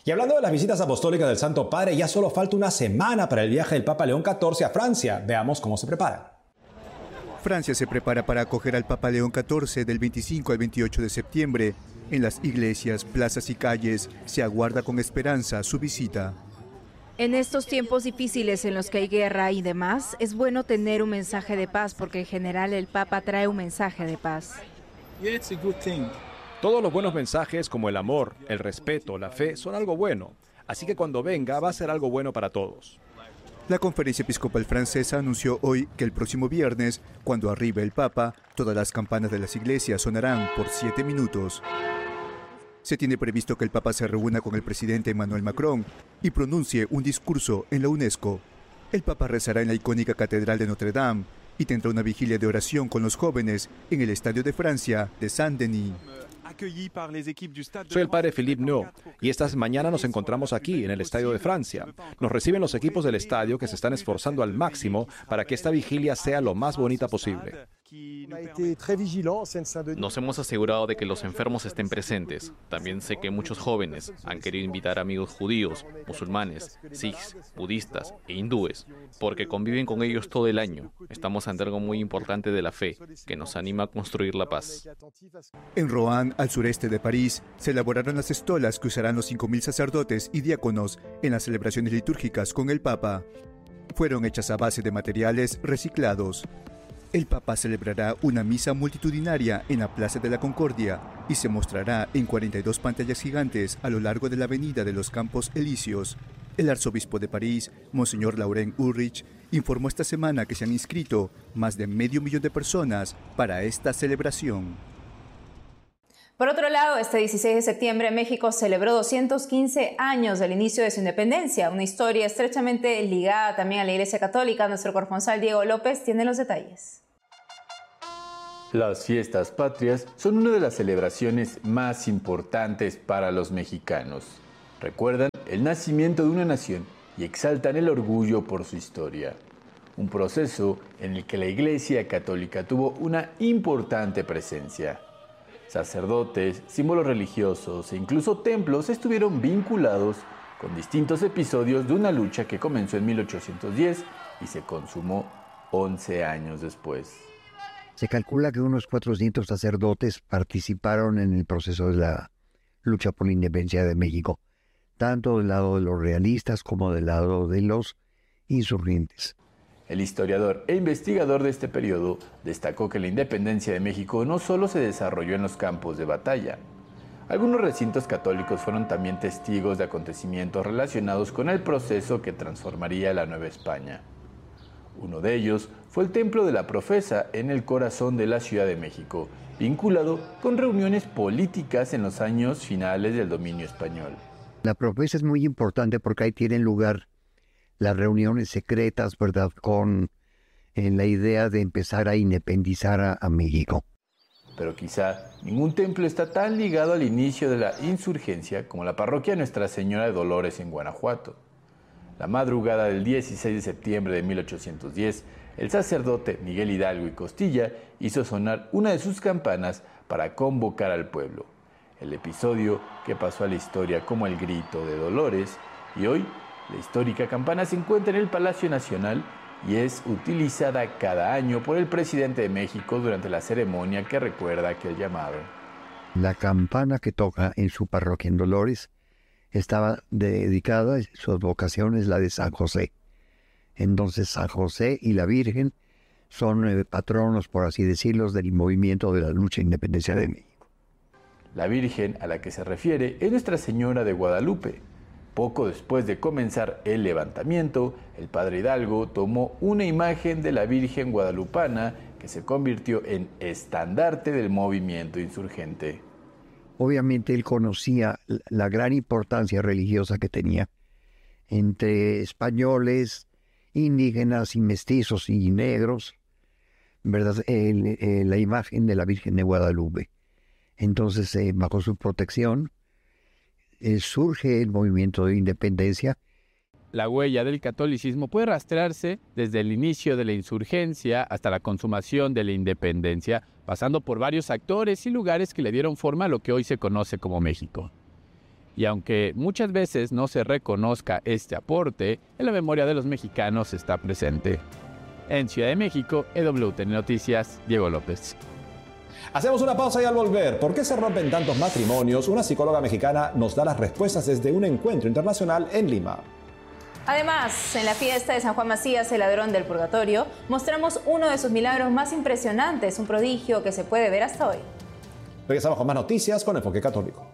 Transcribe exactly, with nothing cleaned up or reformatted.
Y hablando de las visitas apostólicas del Santo Padre, ya solo falta una semana para el viaje del Papa León catorce a Francia. Veamos cómo se preparan. Francia se prepara para acoger al Papa León catorce del veinticinco al veintiocho de septiembre. En las iglesias, plazas y calles se aguarda con esperanza su visita. En estos tiempos difíciles en los que hay guerra y demás, es bueno tener un mensaje de paz porque en general el Papa trae un mensaje de paz. Todos los buenos mensajes como el amor, el respeto, la fe son algo bueno. Así que cuando venga va a ser algo bueno para todos. La Conferencia Episcopal Francesa anunció hoy que el próximo viernes, cuando arribe el Papa, todas las campanas de las iglesias sonarán por siete minutos. Se tiene previsto que el Papa se reúna con el presidente Emmanuel Macron y pronuncie un discurso en la UNESCO. El Papa rezará en la icónica Catedral de Notre Dame y tendrá una vigilia de oración con los jóvenes en el Estadio de Francia de Saint-Denis. Soy el padre Philippe No y esta mañana nos encontramos aquí en el Estadio de Francia. Nos reciben los equipos del estadio que se están esforzando al máximo para que esta vigilia sea lo más bonita posible. Nos hemos asegurado de que los enfermos estén presentes. También sé que muchos jóvenes han querido invitar amigos judíos, musulmanes, sikhs, budistas e hindúes, porque conviven con ellos todo el año. Estamos ante algo muy importante de la fe, que nos anima a construir la paz. En Rouen, al sureste de París, se elaboraron las estolas que usarán los cinco mil sacerdotes y diáconos en las celebraciones litúrgicas con el Papa. Fueron hechas a base de materiales reciclados. El Papa celebrará una misa multitudinaria en la Plaza de la Concordia y se mostrará en cuarenta y dos pantallas gigantes a lo largo de la avenida de los Campos Elíseos. El arzobispo de París, Monseñor Laurent Ulrich, informó esta semana que se han inscrito más de medio millón de personas para esta celebración. Por otro lado, este dieciséis de septiembre México celebró doscientos quince años del inicio de su independencia, una historia estrechamente ligada también a la Iglesia Católica. Nuestro corresponsal Diego López tiene los detalles. Las fiestas patrias son una de las celebraciones más importantes para los mexicanos. Recuerdan el nacimiento de una nación y exaltan el orgullo por su historia. Un proceso en el que la Iglesia Católica tuvo una importante presencia. Sacerdotes, símbolos religiosos e incluso templos estuvieron vinculados con distintos episodios de una lucha que comenzó en mil ochocientos diez y se consumó once años después. Se calcula que unos cuatrocientos sacerdotes participaron en el proceso de la lucha por la independencia de México, tanto del lado de los realistas como del lado de los insurgentes. El historiador e investigador de este periodo destacó que la independencia de México no solo se desarrolló en los campos de batalla. Algunos recintos católicos fueron también testigos de acontecimientos relacionados con el proceso que transformaría la Nueva España. Uno de ellos fue el Templo de la Profesa en el corazón de la Ciudad de México, vinculado con reuniones políticas en los años finales del dominio español. La Profesa es muy importante porque ahí tienen lugar las reuniones secretas, ¿verdad?, con en la idea de empezar a independizar a, a México. Pero quizá ningún templo está tan ligado al inicio de la insurgencia como la parroquia Nuestra Señora de Dolores en Guanajuato. La madrugada del dieciséis de septiembre de mil ochocientos diez, el sacerdote Miguel Hidalgo y Costilla hizo sonar una de sus campanas para convocar al pueblo. El episodio que pasó a la historia como el Grito de Dolores, y hoy la histórica campana se encuentra en el Palacio Nacional y es utilizada cada año por el presidente de México durante la ceremonia que recuerda aquel llamado. La campana que toca en su parroquia en Dolores estaba dedicada, su vocación es la de San José. Entonces San José y la Virgen son eh, patronos, por así decirlo, del movimiento de la lucha de independencia de México. La Virgen a la que se refiere es Nuestra Señora de Guadalupe. Poco después de comenzar el levantamiento, el padre Hidalgo tomó una imagen de la Virgen guadalupana que se convirtió en estandarte del movimiento insurgente. Obviamente él conocía la gran importancia religiosa que tenía entre españoles, indígenas y mestizos y negros, ¿verdad? El, el, la imagen de la Virgen de Guadalupe. Entonces, eh, bajo su protección, Eh, surge el movimiento de independencia. La huella del catolicismo puede rastrearse desde el inicio de la insurgencia hasta la consumación de la independencia, pasando por varios actores y lugares que le dieron forma a lo que hoy se conoce como México. Y aunque muchas veces no se reconozca este aporte, en la memoria de los mexicanos está presente. En Ciudad de México, E W T N Noticias, Diego López. Hacemos una pausa y al volver, ¿por qué se rompen tantos matrimonios? Una psicóloga mexicana nos da las respuestas desde un encuentro internacional en Lima. Además, en la fiesta de San Juan Macías, el ladrón del purgatorio, mostramos uno de sus milagros más impresionantes, un prodigio que se puede ver hasta hoy. Regresamos con más noticias con Enfoque Católico.